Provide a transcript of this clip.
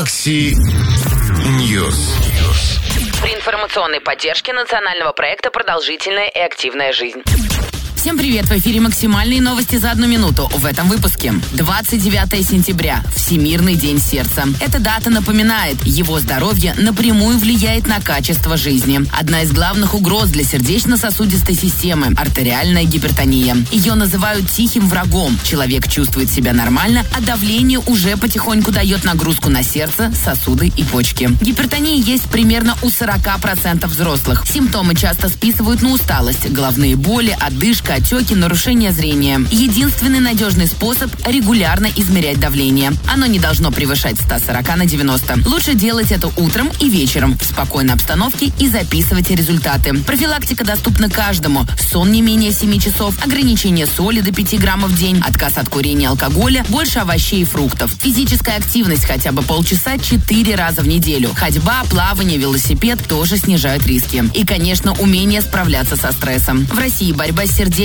Макси Ньюс. При информационной поддержке национального проекта «Продолжительная и активная жизнь». Всем привет! В эфире максимальные новости за 1 минуту. В этом выпуске. 29 сентября. Всемирный день сердца. Эта дата напоминает, его здоровье напрямую влияет на качество жизни. Одна из главных угроз для сердечно-сосудистой системы – артериальная гипертония. Ее называют тихим врагом. Человек чувствует себя нормально, а давление уже потихоньку дает нагрузку на сердце, сосуды и почки. Гипертония есть примерно у 40% взрослых. Симптомы часто списывают на усталость, головные боли, одышка, отеки, нарушение зрения. Единственный надежный способ – регулярно измерять давление. Оно не должно превышать 140 на 90. Лучше делать это утром и вечером в спокойной обстановке и записывать результаты. Профилактика доступна каждому. Сон не менее 7 часов, ограничение соли до 5 граммов в день, отказ от курения и алкоголя, больше овощей и фруктов. Физическая активность хотя бы полчаса 4 раза в неделю. Ходьба, плавание, велосипед тоже снижают риски. И, конечно, умение справляться со стрессом. В России борьба с сердечной